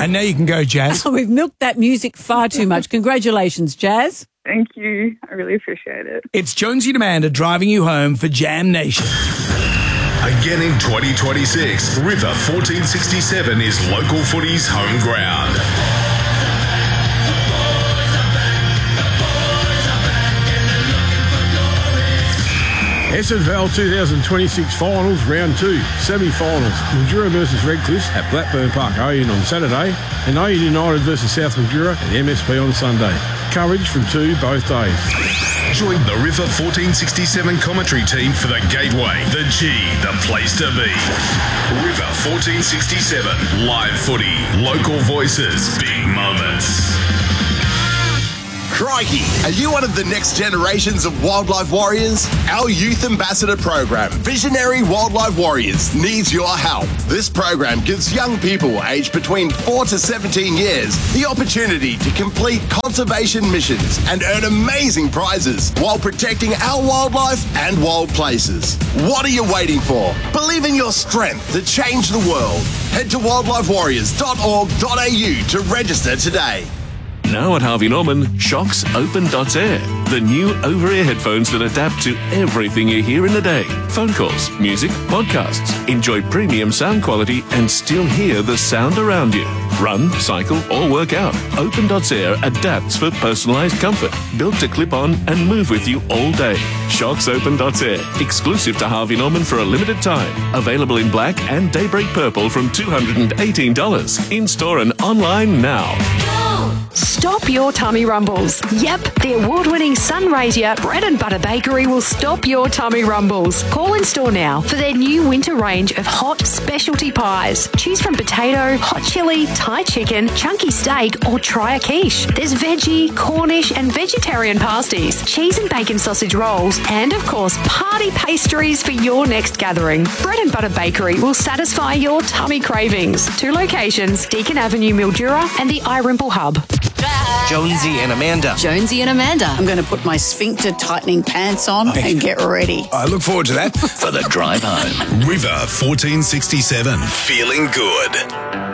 And now you can go, Jazz. We've milked that music far too much. Congratulations, Jazz. Thank you. I really appreciate it. It's Jonesy and Amanda driving you home for Jam Nation. Again in 2026, River 1467 is local footy's home ground. SFL 2026 Finals, Round 2, Semi-Finals. Mildura versus Redcliffe at Blackburn Park Oyen on Saturday and Oyen United versus South Mildura at MSP on Sunday. Coverage from 2 both days. Join the River 1467 commentary team for the Gateway, the G, the place to be. River 1467, live footy, local voices, big moments. Crikey, are you one of the next generations of wildlife warriors? Our Youth Ambassador program, Visionary Wildlife Warriors, needs your help. This program gives young people aged between 4 to 17 years the opportunity to complete conservation missions and earn amazing prizes while protecting our wildlife and wild places. What are you waiting for? Believe in your strength to change the world. Head to wildlifewarriors.org.au to register today. Now at Harvey Norman, Shocks Open.air, the new over-ear headphones that adapt to everything you hear in a day. Phone calls, music, podcasts. Enjoy premium sound quality and still hear the sound around you. Run, cycle or work out. Open.air adapts for personalised comfort, built to clip on and move with you all day. Shocks Open.air, exclusive to Harvey Norman for a limited time. Available in black and daybreak purple from $218. In-store and online now. Stop your tummy rumbles. Yep, the award-winning Sunraysia Bread and Butter Bakery will stop your tummy rumbles. Call in store now for their new winter range of hot specialty pies. Choose from potato, hot chili, Thai chicken, chunky steak, or try a quiche. There's veggie, Cornish, and vegetarian pasties, cheese and bacon sausage rolls, and of course, party pastries for your next gathering. Bread and Butter Bakery will satisfy your tummy cravings. 2 locations, Deakin Avenue, Mildura, and the iRimple Hub. Jonesy and Amanda. Jonesy and Amanda. I'm going to put my sphincter tightening pants on and get ready. I look forward to that. For the drive home. River 1467, feeling good.